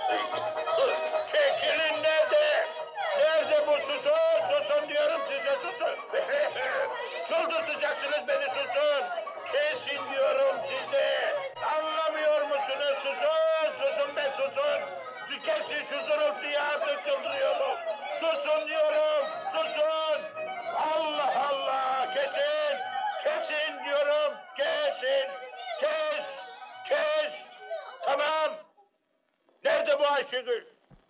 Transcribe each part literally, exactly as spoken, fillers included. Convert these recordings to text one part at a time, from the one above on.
Çekilin nerede? Nerede bu susun? Susun diyorum size susun. Çıldırtacaksınız beni susun. Kesin diyorum size. Anlamıyor musunuz susun? Susun be susun. Kesin şu zırıltıyı artık çıldırıyorum. Susun diyorum. Susun. Allah Allah. Kesin. Kesin diyorum. Kesin. Kes. Kes. Tamam. Nerede bu Ayşegül?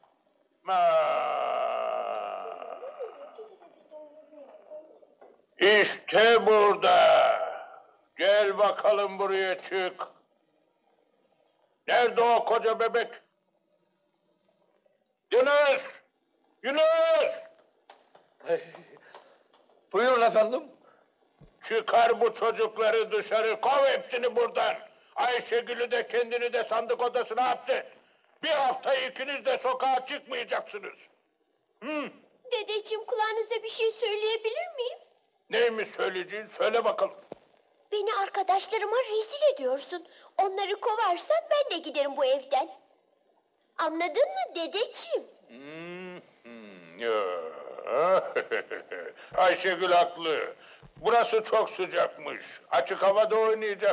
Aa, İşte burada. Gel bakalım buraya çık. Nerede o koca bebek? Yunus! Yunus! Buyurun efendim. Çıkar bu çocukları dışarı, kov hepsini buradan. Ayşegül'ü de kendini de sandık odasına attı. Bir hafta ikiniz de sokağa çıkmayacaksınız. Hı? Dedeciğim, kulağınıza bir şey söyleyebilir miyim? Neymiş söyleyeceğin? Söyle bakalım. Beni arkadaşlarıma rezil ediyorsun. Onları kovarsan ben de giderim bu evden. Anladın mı dedeciğim? Hmm, hmm, ya. Ayşegül haklı. Burası çok sıcakmış. Açık havada oynayacak.